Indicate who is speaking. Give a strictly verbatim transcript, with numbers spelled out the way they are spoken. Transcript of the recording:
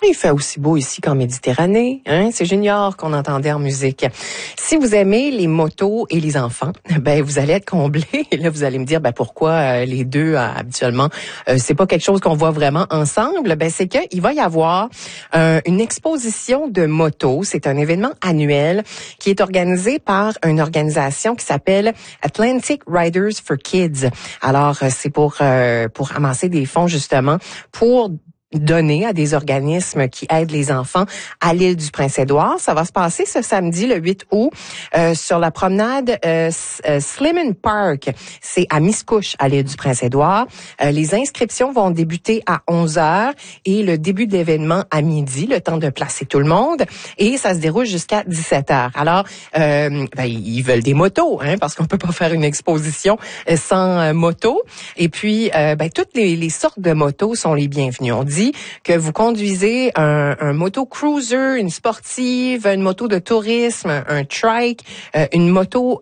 Speaker 1: il fait aussi beau ici qu'en Méditerranée. Hein? C'est Junior qu'on entendait en musique. Si vous aimez les motos et les enfants, ben vous allez être comblés. Et là, vous allez me dire, ben pourquoi euh, les deux, euh, habituellement, euh, c'est pas quelque chose qu'on voit vraiment ensemble. Ben c'est qu'il va y avoir euh, une exposition de motos. C'est un événement annuel qui est organisé par une organisation qui s'appelle Atlantic Riders for Kids. Alors, c'est pour euh, pour amasser des fonds justement pour donner à des organismes qui aident les enfants à l'île du Prince-Édouard. Ça va se passer ce samedi, le huit août, euh, sur la promenade euh, Sliman Park. C'est à Miscouche, à l'île du Prince-Édouard. Euh, les inscriptions vont débuter à onze heures et le début de l'événement à midi, le temps de placer tout le monde. Et ça se déroule jusqu'à dix-sept heures. Alors, euh, ben, ils veulent des motos, hein, parce qu'on peut pas faire une exposition sans euh, moto. Et puis, euh, ben, toutes les, les sortes de motos sont les bienvenues. On dit que vous conduisez un, un moto cruiser, une sportive, une moto de tourisme, un trike, euh, une moto